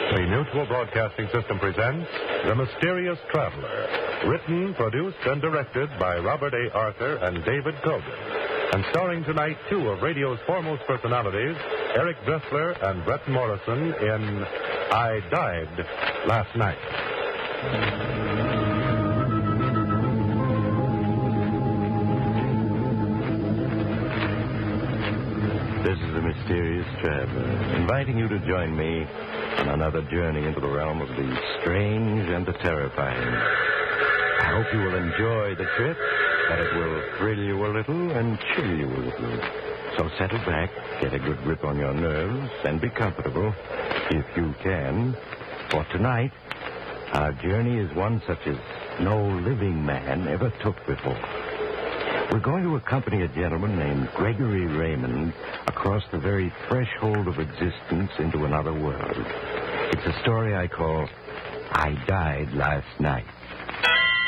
The Mutual Broadcasting System presents The Mysterious Traveler, written, produced, and directed by Robert A. Arthur and David Cogan, and starring tonight two of radio's foremost personalities, Eric Dressler and Brett Morrison, in I Died Last Night. This is The Mysterious Traveler, inviting you to join me on another journey into the realm of the strange and the terrifying. I hope you will enjoy the trip, that it will thrill you a little and chill you a little. So settle back, get a good grip on your nerves, and be comfortable, if you can. For tonight, our journey is one such as no living man ever took before. We're going to accompany a gentleman named Gregory Raymond across the very threshold of existence into another world. It's a story I call I Died Last Night.